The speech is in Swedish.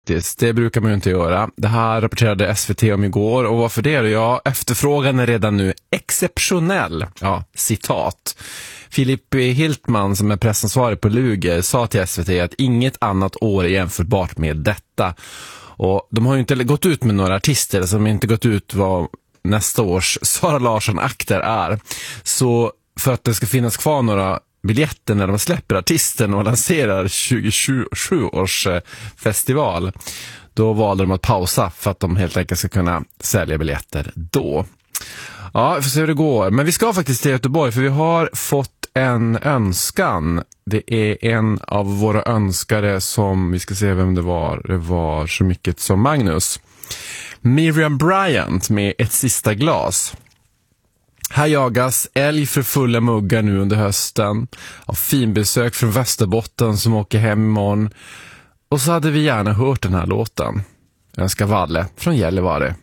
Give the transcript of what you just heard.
Det brukar man ju inte göra. Det här rapporterade SVT om igår. Och varför det? Ja, efterfrågan är redan nu exceptionell. Ja, citat. Filip Hiltman, som är pressansvarig på Luger, sa till SVT att inget annat år är jämförbart med detta. Och de har ju inte gått ut med några artister, som inte gått ut vad nästa års Sara Larsson-akter är. Så för att det ska finnas kvar några biljetter när de släpper artisten och lanserar 2027 års festival, då valde de att pausa för att de helt enkelt ska kunna sälja biljetter då. Ja, vi får se hur det går. Men vi ska faktiskt till Göteborg, för vi har fått en önskan. Det är en av våra önskare som, vi ska se vem det var. Det var så mycket som Magnus. Miriam Bryant med Ett sista glas. Här jagas älg för fulla muggar nu under hösten. Av finbesök från Västerbotten som åker hem imorgon. Och så hade vi gärna hört den här låten. Jag önskar Valle från Gällivare.